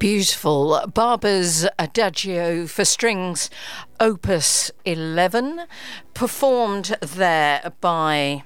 Beautiful. Barber's Adagio for Strings, Opus 11, performed there by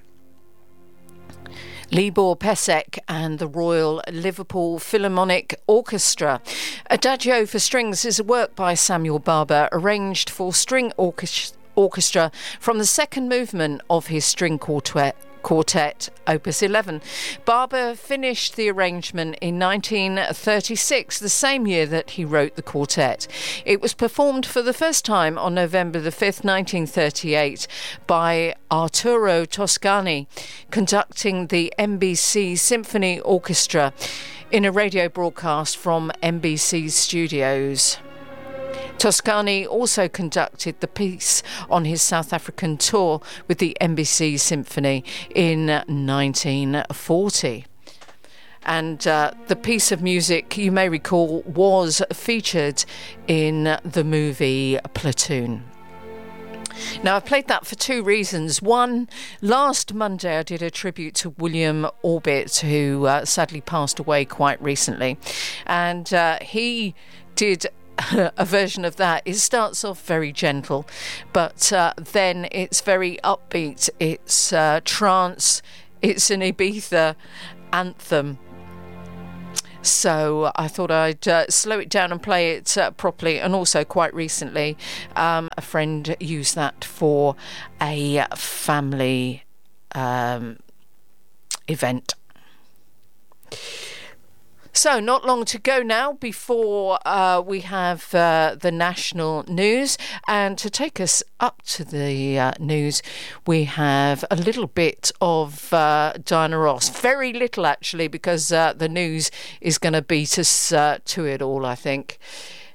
Libor Pesek and the Royal Liverpool Philharmonic Orchestra. Adagio for Strings is a work by Samuel Barber, arranged for string orchestra from the second movement of his string quartet, Opus 11. Barber finished the arrangement in 1936, the same year that he wrote the quartet. It was performed for the first time on November the 5th, 1938, by Arturo Toscani, conducting the NBC Symphony Orchestra in a radio broadcast from NBC studios. Toscani also conducted the piece on his South African tour with the NBC Symphony in 1940. And the piece of music, you may recall, was featured in the movie Platoon. Now, I've played that for two reasons. One, last Monday I did a tribute to William Orbit, who sadly passed away quite recently. And he did a version of that. It starts off very gentle, but then it's very upbeat. It's trance. It's an Ibiza anthem. So I thought I'd slow it down and play it properly. And also, quite recently, a friend used that for a family event. So, not long to go now before we have the national news. And to take us up to the news, we have a little bit of Diana Ross. Very little, actually, because the news is going to beat us to it all, I think.